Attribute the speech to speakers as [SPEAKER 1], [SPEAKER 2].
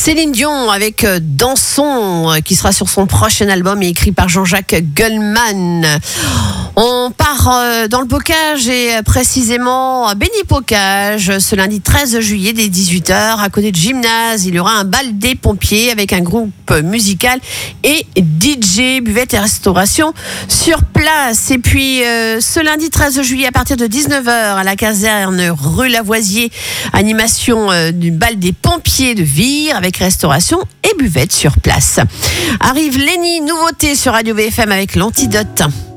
[SPEAKER 1] Céline Dion avec Dansons qui sera sur son prochain album et écrit par Jean-Jacques Goldman. On part dans le bocage et précisément à Béni-Bocage ce lundi 13 juillet dès 18h à côté de Gymnase. Il y aura un bal des pompiers avec un groupe musical et DJ, buvette et restauration sur place. Et puis ce lundi 13 juillet à partir de 19h à la caserne rue Lavoisier, animation du bal des pompiers de Vire avec restauration et buvette sur place. Arrive Lenny, nouveauté sur Radio VFM avec l'Antidote.